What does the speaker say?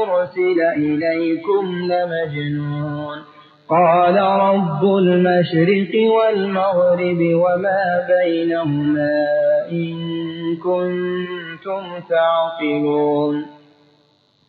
أرسل إليكم لمجنون قال رب المشرق والمغرب وما بينهما إن كنتم تعقلون